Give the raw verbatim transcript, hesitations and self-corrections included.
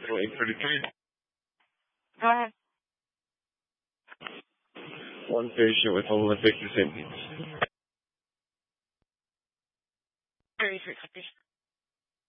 Hospital eight thirty-three. Go ahead. One patient with homolytic symptoms. thirty-three copies.